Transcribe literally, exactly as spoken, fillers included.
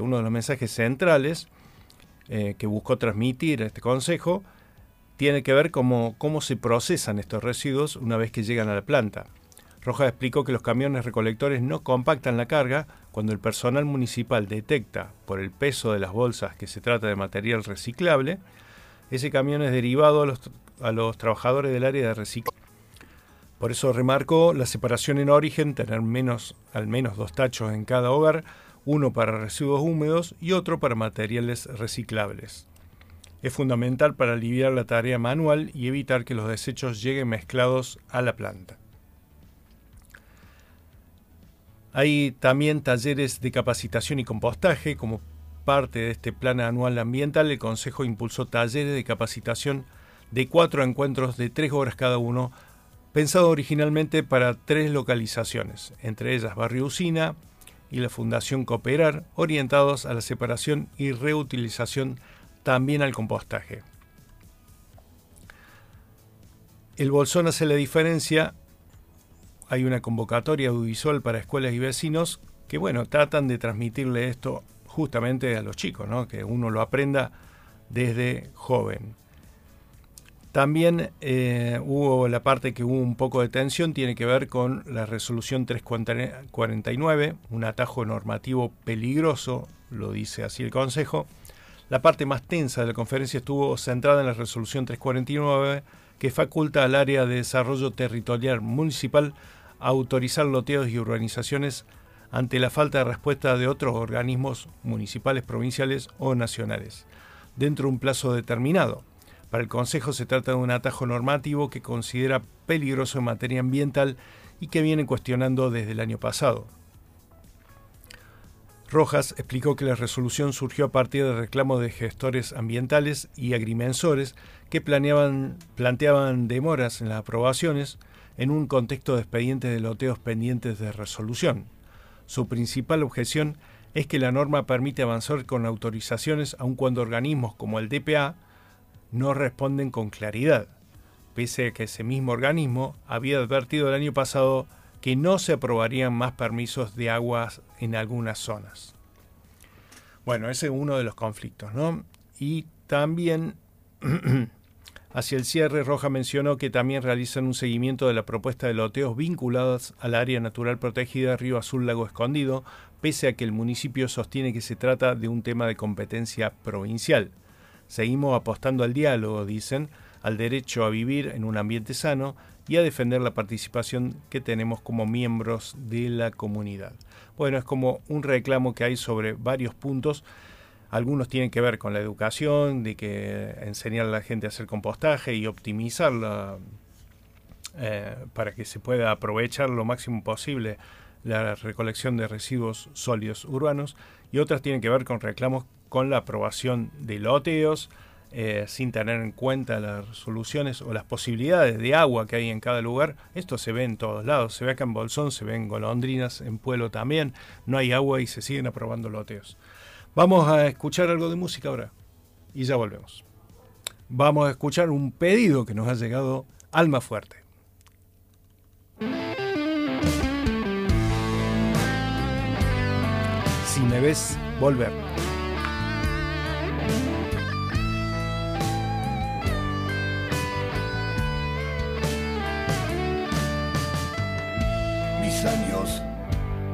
Uno de los mensajes centrales eh, que buscó transmitir este consejo tiene que ver con cómo se procesan estos residuos una vez que llegan a la planta. Rojas explicó que los camiones recolectores no compactan la carga cuando el personal municipal detecta por el peso de las bolsas que se trata de material reciclable. Ese camión es derivado a los, a los trabajadores del área de reciclaje. Por eso remarcó la separación en origen, tener menos, al menos dos tachos en cada hogar, uno para residuos húmedos y otro para materiales reciclables. Es fundamental para aliviar la tarea manual y evitar que los desechos lleguen mezclados a la planta. Hay también talleres de capacitación y compostaje. Como parte de este plan anual ambiental, el Consejo impulsó talleres de capacitación de cuatro encuentros de tres horas cada uno, pensado originalmente para tres localizaciones, entre ellas Barrio Usina y la Fundación Cooperar, orientados a la separación y reutilización, también al compostaje. El Bolsón hace la diferencia. Hay una convocatoria audiovisual para escuelas y vecinos que, bueno, tratan de transmitirle esto justamente a los chicos, ¿no? Que uno lo aprenda desde joven. También eh, hubo la parte que hubo un poco de tensión, tiene que ver con la resolución trescientos cuarenta y nueve, un atajo normativo peligroso, lo dice así el Consejo. La parte más tensa de la conferencia estuvo centrada en la resolución trescientos cuarenta y nueve, que faculta al área de desarrollo territorial municipal a autorizar loteos y urbanizaciones ante la falta de respuesta de otros organismos municipales, provinciales o nacionales, dentro de un plazo determinado. Para el Consejo se trata de un atajo normativo que considera peligroso en materia ambiental y que viene cuestionando desde el año pasado. Rojas explicó que la resolución surgió a partir de reclamos de gestores ambientales y agrimensores que planeaban, planteaban demoras en las aprobaciones en un contexto de expedientes de loteos pendientes de resolución. Su principal objeción es que la norma permite avanzar con autorizaciones aun cuando organismos como el D P A no responden con claridad, pese a que ese mismo organismo había advertido el año pasado que no se aprobarían más permisos de aguas en algunas zonas. Bueno, ese es uno de los conflictos, ¿no? Y también, hacia el cierre, Rojas mencionó que también realizan un seguimiento de la propuesta de loteos vinculados al área natural protegida Río Azul Lago Escondido, pese a que el municipio sostiene que se trata de un tema de competencia provincial. Seguimos apostando al diálogo, dicen, al derecho a vivir en un ambiente sano y a defender la participación que tenemos como miembros de la comunidad. Bueno, es como un reclamo que hay sobre varios puntos. Algunos tienen que ver con la educación, de que enseñar a la gente a hacer compostaje y optimizarla eh, para que se pueda aprovechar lo máximo posible la recolección de residuos sólidos urbanos, y otras tienen que ver con reclamos con la aprobación de loteos, eh, sin tener en cuenta las soluciones o las posibilidades de agua que hay en cada lugar. Esto se ve en todos lados, se ve acá en Bolsón, se ve en Golondrinas, en Pueblo también, no hay agua y se siguen aprobando loteos. Vamos a escuchar algo de música ahora y ya volvemos. Vamos a escuchar un pedido que nos ha llegado, Alma Fuerte. Si me ves volver.